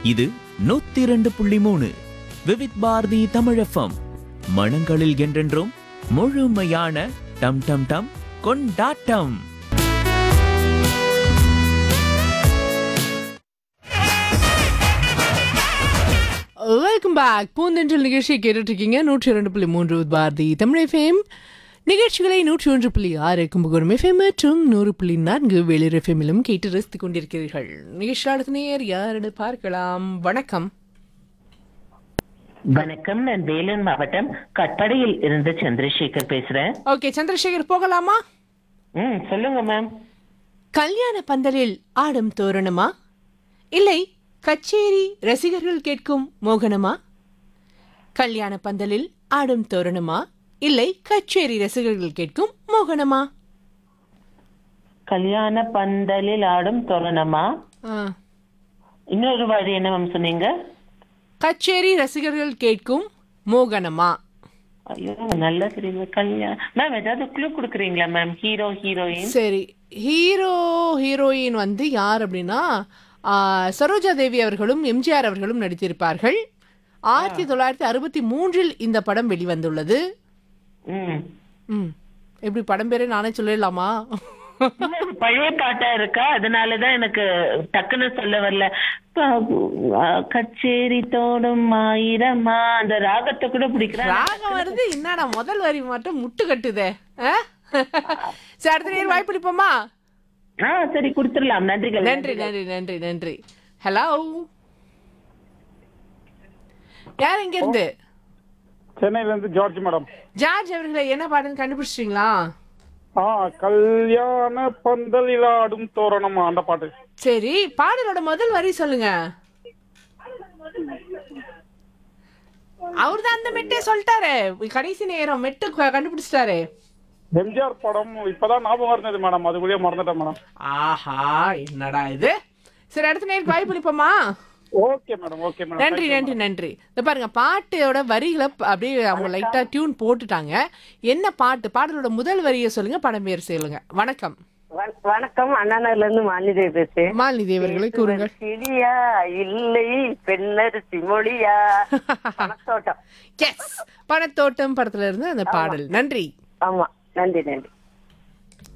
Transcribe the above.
இது 102.3 விவித் பாரதி தமிழ் FM. மனங்களில் என்றென்றும் முழுமையான டம் டம் டம் கொண்டாட்டம். Welcome back. பூந்தென்றல் நிகழ்ச்சியை கேட்டுட்டு இருக்கீங்க. 102.3 பாரதி தமிழ் FM. நிகழ்ச்சிகளை 101.6 கும்பகோணம் FM மற்றும் 100.4 வேலூர் FM-லும் கேட்டு ரசித்துக் கொண்டிருக்கிறீர்கள். நிகழ்ச்சியில் அடுத்த நேயர் யாருன்னு பார்க்கலாம். வணக்கம். வணக்கம், நான் வேலூர் மாவட்டம் கட்படையில் இருந்து சந்திரசேகர் பேசுறேன். ஓகே சந்திரசேகர், போகலாமா? சொல்லுங்க மேம். கல்யாண பந்தலில் ஆடும் தோரணமா, இல்லை கச்சேரி ரசிகர்கள் கேட்கும் மோகனமா? கல்யாண பந்தலில் ஆடும் தோரணமா, இல்லை கச்சேரி ரசிகர்கள் கேட்கும் மோகனமா? கல்யாண பந்தலில் ஆடும் தோரணமா. இன்னொரு வாரி என்ன மேம் சொன்னீங்க? கச்சேரி ரசிகர்கள் கேட்கும் மோகனமா. ஐயோ, நல்லா தெரியுங்க. மேம் ஏதாவது க்ளூ கொடுக்குறீங்களா மேம்? Hero heroine. சரி, ஹீரோ ஹீரோயின் வந்து யார் அப்படின்னா சரோஜா தேவி அவர்களும் எம்ஜிஆர் அவர்களும் நடித்திருப்பார்கள். 1963 இந்த படம் வெளிவந்துள்ளது. எப்படி படம் பேரே நானே சொல்லலாமா? பழைய பாட்டா இருக்கா, அதனாலதான் எனக்கு டக்குன்னு சொல்ல வரல. கச்சேரி தோடும் ஆயிரமா, அந்த ராகத்தை கூட பிடிக்கிறேன். ராகம் வருது, என்னடா முதல் வரி மட்டும் முட்டு கட்டுதே. சரி, அடுத்த நேரம் வாய்ப்பிடிப்போமா? சரி, கொடுத்துடலாம். நன்றிகள். நன்றி நன்றி நன்றி நன்றி. ஹலோ, யார் இங்க இருந்து? சென்னையில இருந்து ஜார்ஜ் மேடம். ஜார்ஜ் அவர்களை என்ன பாடுன்னு கண்டுபிடிச்சிட்டீங்களா? கல்யாண பந்தலில் ஆடும் தோரணமா, அந்த பாட்டு. சரி, பாடலோட முதல் வரி சொல்லுங்க. அவர்தான் அந்த மெட்டே சொல்லிட்டாரு, கடைசி நேரம் மெட்டு கண்டுபிடிச்சிட்டாரு. எம்ஜிஆர் படம் இப்பதான் ஞாபகம் இருந்தது மேடம், அதுக்குள்ளேயே மறந்துட்டேன் மேடம். ஆஹா, என்னடா இது. சரி, அடுத்த நேரம் வாய்ப்பிடிப்போமா? Okay madam, okay madam. நன்றி நன்றி நன்றி. இந்த பாருங்க, பாட்டோட வரிகளை அப்படியே அவங்க லைட்டா டியூன் போட்டுட்டாங்க. என்ன பாட்டு? பாடலோட முதல் வரியை சொல்லுங்க, படம் பேர் சொல்லுங்க. வணக்கம். வணக்கம், அண்ணாநகர்ல இருந்து மாலினி பேசுறேன். மாலினி தேவர்களை கூறுங்கள். கிளியா இல்லை பெண்ணரசி மொழியா. பணத்தோட்டம். எஸ், பணத்தோட்டம் படத்துல இருந்து அந்த பாடல். நன்றி. ஆமா, நன்றி நன்றி.